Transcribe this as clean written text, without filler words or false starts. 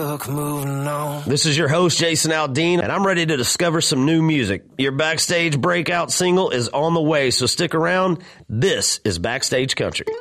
Moving on. This is your host, Jason Aldean, and I'm ready to discover some new music. Your Backstage breakout single is on the way, so stick around. This is Backstage Country.